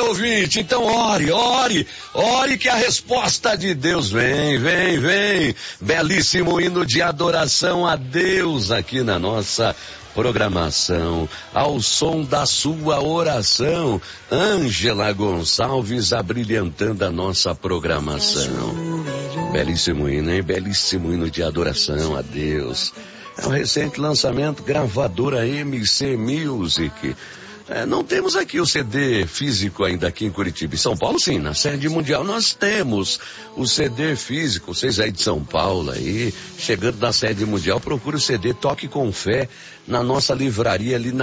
ouvinte, então ore que a resposta de Deus vem. Belíssimo hino de adoração a Deus aqui na nossa programação, ao som da sua oração, Ângela Gonçalves abrilhantando a nossa programação. Belíssimo hino, hein? Belíssimo hino de adoração a Deus. É um recente lançamento, gravadora MC Music. Não temos aqui o CD físico ainda aqui em Curitiba. Em São Paulo, sim, na sede mundial nós temos o CD físico. Vocês aí de São Paulo aí, chegando na sede mundial, procure o CD Toque com Fé na nossa livraria ali na